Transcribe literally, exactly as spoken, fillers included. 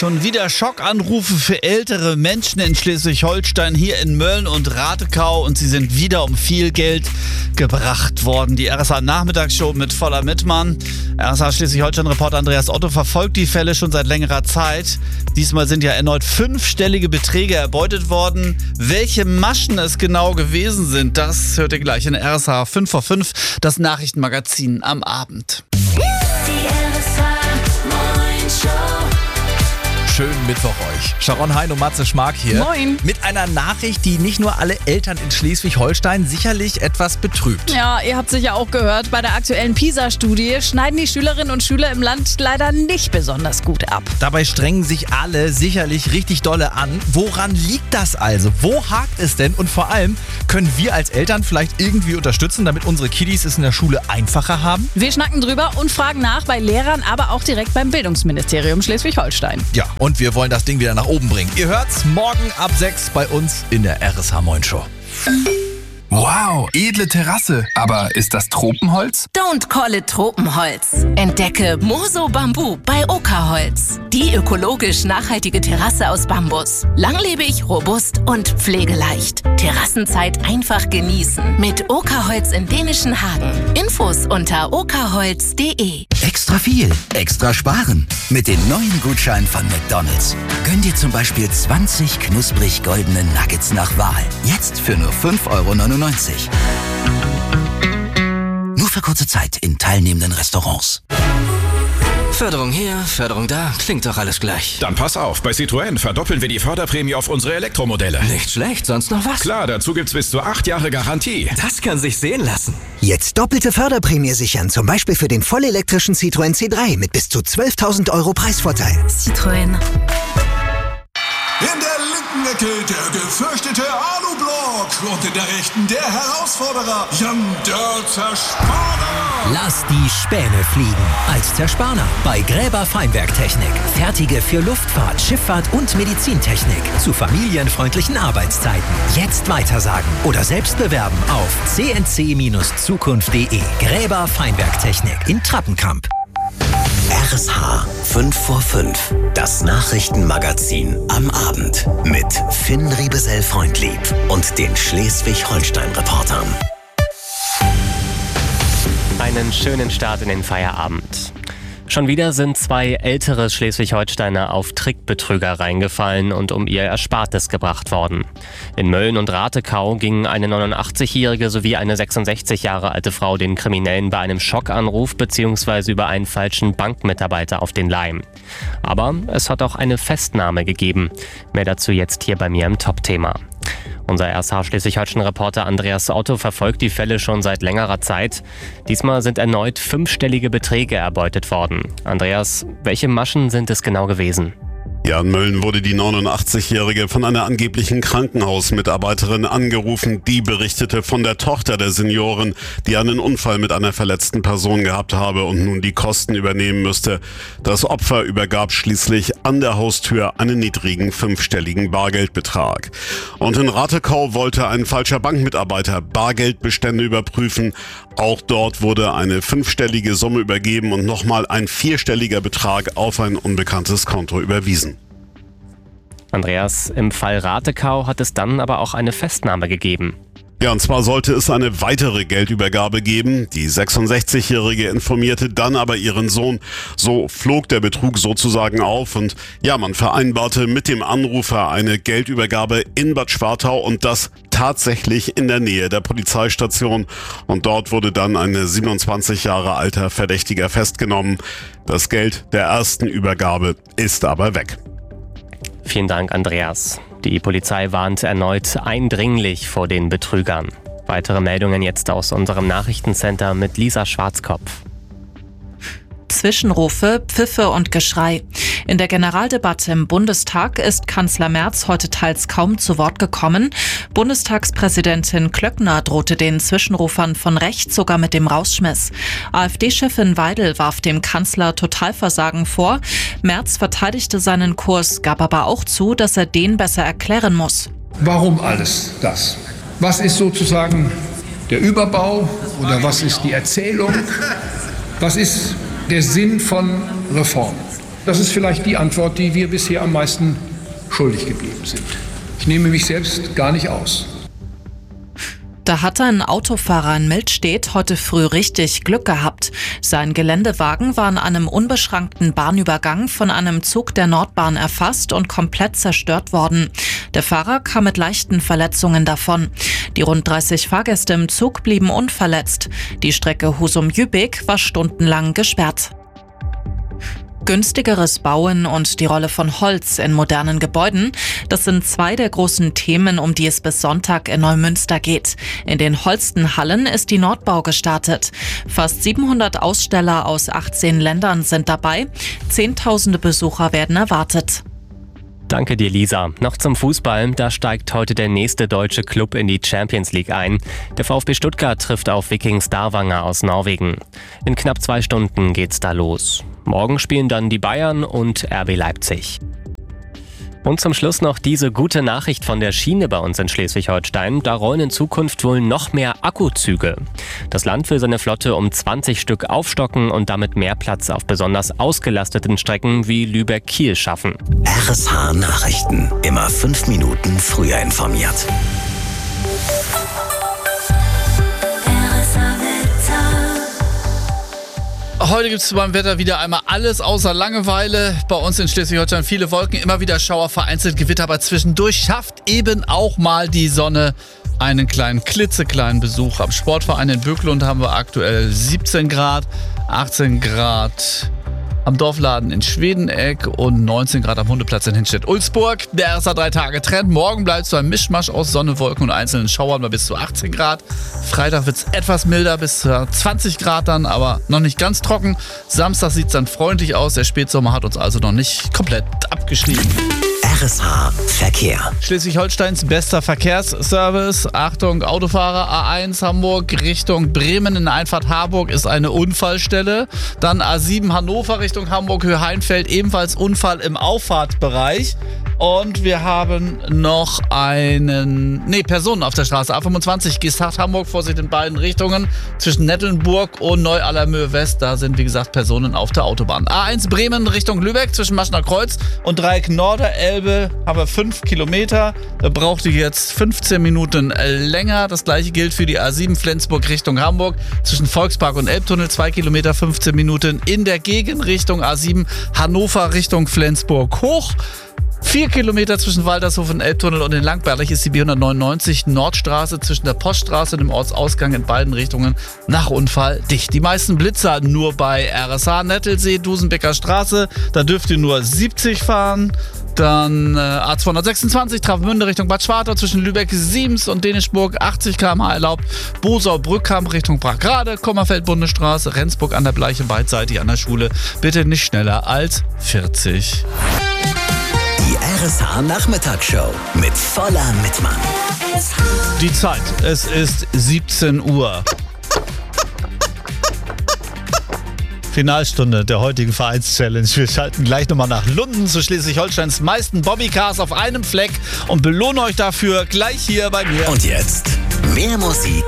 Schon wieder Schockanrufe für ältere Menschen in Schleswig-Holstein, hier in Mölln und Ratekau, und sie sind wieder um viel Geld gebracht worden. Die R S A-Nachmittagsshow mit Voller Mittmann. R S A Schleswig-Holstein-Reporter Andreas Otto verfolgt die Fälle schon seit längerer Zeit. Diesmal sind ja erneut fünfstellige Beträge erbeutet worden. Welche Maschen es genau gewesen sind, das hört ihr gleich in R S A fünf vor fünf, das Nachrichtenmagazin am Abend. Schönen Mittwoch euch. Sharon Hein und Matze Schmark hier. Moin. Mit einer Nachricht, die nicht nur alle Eltern in Schleswig-Holstein sicherlich etwas betrübt. Ja, ihr habt sicher auch gehört, bei der aktuellen PISA-Studie schneiden die Schülerinnen und Schüler im Land leider nicht besonders gut ab. Dabei strengen sich alle sicherlich richtig dolle an. Woran liegt das also? Wo hakt es denn? Und vor allem, können wir als Eltern vielleicht irgendwie unterstützen, damit unsere Kiddies es in der Schule einfacher haben? Wir schnacken drüber und fragen nach bei Lehrern, aber auch direkt beim Bildungsministerium Schleswig-Holstein. Ja, und wir wollen das Ding wieder nach oben bringen. Ihr hört's morgen ab sechs bei uns in der R S H Moin Show. Wow, edle Terrasse. Aber ist das Tropenholz? Don't call it Tropenholz. Entdecke Moso Bambu bei Okerholz. Die ökologisch nachhaltige Terrasse aus Bambus. Langlebig, robust und pflegeleicht. Terrassenzeit einfach genießen. Mit Okerholz in dänischen Hagen. Infos unter okerholz punkt de. Extra viel, extra sparen. Mit den neuen Gutscheinen von McDonald's. Gönn dir zum Beispiel zwanzig knusprig goldene Nuggets nach Wahl. Jetzt für nur fünf Euro neunundneunzig. Nur für kurze Zeit in teilnehmenden Restaurants. Förderung hier, Förderung da, klingt doch alles gleich. Dann pass auf, bei Citroën verdoppeln wir die Förderprämie auf unsere Elektromodelle. Nicht schlecht, sonst noch was? Klar, dazu gibt's bis zu acht Jahre Garantie. Das kann sich sehen lassen. Jetzt doppelte Förderprämie sichern, zum Beispiel für den vollelektrischen Citroën C drei mit bis zu zwölftausend Euro Preisvorteil. Citroën. In der linken Ecke der gefürchtete Alublock und in der rechten der Herausforderer Jan der Zerspaner. Lass die Späne fliegen als Zerspaner bei Gräber Feinwerktechnik. Fertige für Luftfahrt, Schifffahrt und Medizintechnik zu familienfreundlichen Arbeitszeiten. Jetzt weitersagen oder selbst bewerben auf c n c Zukunft punkt de. Gräber Feinwerktechnik in Trappenkamp. R S H fünf vor fünf, das Nachrichtenmagazin am Abend mit Finn Riebesell-Freundlieb und den Schleswig-Holstein-Reportern. Einen schönen Start in den Feierabend. Schon wieder sind zwei ältere Schleswig-Holsteiner auf Trickbetrüger reingefallen und um ihr Erspartes gebracht worden. In Mölln und Ratekau gingen eine neunundachtzig-jährige sowie eine sechsundsechzig Jahre alte Frau den Kriminellen bei einem Schockanruf bzw. über einen falschen Bankmitarbeiter auf den Leim. Aber es hat auch eine Festnahme gegeben. Mehr dazu jetzt hier bei mir im Top-Thema. Unser R S H Schleswig-Holstein-Reporter Andreas Otto verfolgt die Fälle schon seit längerer Zeit. Diesmal sind erneut fünfstellige Beträge erbeutet worden. Andreas, welche Maschen sind es genau gewesen? Ja, in Mölln wurde die neunundachtzigjährige von einer angeblichen Krankenhausmitarbeiterin angerufen. Die berichtete von der Tochter der Seniorin, die einen Unfall mit einer verletzten Person gehabt habe und nun die Kosten übernehmen müsste. Das Opfer übergab schließlich an der Haustür einen niedrigen fünfstelligen Bargeldbetrag. Und in Ratekau wollte ein falscher Bankmitarbeiter Bargeldbestände überprüfen. Auch dort wurde eine fünfstellige Summe übergeben und nochmal ein vierstelliger Betrag auf ein unbekanntes Konto überwiesen. Andreas, im Fall Ratekau hat es dann aber auch eine Festnahme gegeben. Ja, und zwar sollte es eine weitere Geldübergabe geben. Die sechsundsechzigjährige informierte dann aber ihren Sohn. So flog der Betrug sozusagen auf und ja, man vereinbarte mit dem Anrufer eine Geldübergabe in Bad Schwartau und das tatsächlich in der Nähe der Polizeistation. Und dort wurde dann ein siebenundzwanzig Jahre alter Verdächtiger festgenommen. Das Geld der ersten Übergabe ist aber weg. Vielen Dank, Andreas. Die Polizei warnt erneut eindringlich vor den Betrügern. Weitere Meldungen jetzt aus unserem Nachrichtencenter mit Lisa Schwarzkopf. Zwischenrufe, Pfiffe und Geschrei. In der Generaldebatte im Bundestag ist Kanzler Merz heute teils kaum zu Wort gekommen. Bundestagspräsidentin Klöckner drohte den Zwischenrufern von rechts sogar mit dem Rausschmiss. AfD-Chefin Weidel warf dem Kanzler Totalversagen vor. Merz verteidigte seinen Kurs, gab aber auch zu, dass er den besser erklären muss. Warum alles das? Was ist sozusagen der Überbau oder was ist die Erzählung? Was ist der Sinn von Reformen? Das ist vielleicht die Antwort, die wir bisher am meisten schuldig geblieben sind. Ich nehme mich selbst gar nicht aus. Da hatte ein Autofahrer in Mildstedt heute früh richtig Glück gehabt. Sein Geländewagen war an einem unbeschrankten Bahnübergang von einem Zug der Nordbahn erfasst und komplett zerstört worden. Der Fahrer kam mit leichten Verletzungen davon. Die rund dreißig Fahrgäste im Zug blieben unverletzt. Die Strecke Husum-Jübig war stundenlang gesperrt. Günstigeres Bauen und die Rolle von Holz in modernen Gebäuden, das sind zwei der großen Themen, um die es bis Sonntag in Neumünster geht. In den Holstenhallen ist die Nordbau gestartet. Fast siebenhundert Aussteller aus achtzehn Ländern sind dabei. Zehntausende Besucher werden erwartet. Danke dir, Lisa. Noch zum Fußball. Da steigt heute der nächste deutsche Club in die Champions League ein. Der VfB Stuttgart trifft auf Viking Stavanger aus Norwegen. In knapp zwei Stunden geht's da los. Morgen spielen dann die Bayern und R B Leipzig. Und zum Schluss noch diese gute Nachricht von der Schiene bei uns in Schleswig-Holstein. Da rollen in Zukunft wohl noch mehr Akkuzüge. Das Land will seine Flotte um zwanzig Stück aufstocken und damit mehr Platz auf besonders ausgelasteten Strecken wie Lübeck-Kiel schaffen. R S H Nachrichten. Immer fünf Minuten früher informiert. Heute gibt es beim Wetter wieder einmal alles außer Langeweile. Bei uns in Schleswig-Holstein viele Wolken, immer wieder Schauer, vereinzelt Gewitter, aber zwischendurch schafft eben auch mal die Sonne einen kleinen, klitzekleinen Besuch. Am Sportverein in Böklund haben wir aktuell siebzehn Grad, achtzehn Grad am Dorfladen in Schwedeneck und neunzehn Grad am Hundeplatz in Hinstedt-Ulzburg. Der R S A drei Tage Trend. Morgen bleibt es ein Mischmasch aus Sonne, Wolken und einzelnen Schauern bei bis zu achtzehn Grad. Freitag wird es etwas milder, bis zu zwanzig Grad dann, aber noch nicht ganz trocken. Samstag sieht es dann freundlich aus. Der Spätsommer hat uns also noch nicht komplett abgeschrieben. R S H Verkehr. Schleswig-Holsteins bester Verkehrsservice. Achtung, Autofahrer, A eins Hamburg Richtung Bremen in der Einfahrt Harburg ist eine Unfallstelle. Dann A sieben Hannover Richtung Hamburg, Höhe Heinfeld, ebenfalls Unfall im Auffahrtbereich. Und wir haben noch einen, nee, Personen auf der Straße. A fünfundzwanzig, Geesthacht Hamburg, Vorsicht in beiden Richtungen. Zwischen Nettelnburg und Neu-Allermöhe West, da sind wie gesagt Personen auf der Autobahn. A eins Bremen Richtung Lübeck, zwischen Maschner Kreuz und Dreieck Norderelbe haben wir fünf Kilometer. Da braucht ihr jetzt fünfzehn Minuten länger. Das gleiche gilt für die A sieben Flensburg Richtung Hamburg. Zwischen Volkspark und Elbtunnel zwei Kilometer, fünfzehn Minuten. In der Gegenrichtung A sieben Hannover Richtung Flensburg hoch. Vier Kilometer zwischen Waltershof und Elbtunnel und in Langberlich ist die B hundertneunundneunzig Nordstraße zwischen der Poststraße und dem Ortsausgang in beiden Richtungen nach Unfall dicht. Die meisten Blitzer nur bei R S H Nettelsee, Dusenbecker Straße, da dürft ihr nur siebzig fahren. Dann äh, A zweihundertsechsundzwanzig Travemünde Richtung Bad Schwartau zwischen Lübeck Siems und Dänischburg achtzig Kilometer pro Stunde erlaubt. Bosau-Brückkamp Richtung Brachgrade, Kommerfeld-Bundesstraße, Rendsburg an der Bleiche beidseitig an der Schule. Bitte nicht schneller als vierzig. Die R S H Nachmittagsshow mit Voller Mittmann. Die Zeit, es ist siebzehn Uhr. Finalstunde der heutigen Vereinschallenge. Wir schalten gleich nochmal nach Lunden zu Schleswig-Holsteins meisten Bobbycars auf einem Fleck und belohnen euch dafür gleich hier bei mir. Und jetzt mehr Musik